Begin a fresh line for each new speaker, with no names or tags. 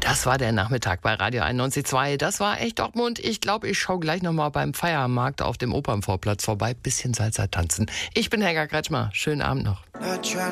Das war der Nachmittag bei Radio 91.2. Das war echt Dortmund. Ich glaube, ich schaue gleich nochmal beim Feiermarkt auf dem Opernvorplatz vorbei. Bisschen Salsa tanzen. Ich bin Helga Kretschmer. Schönen Abend noch.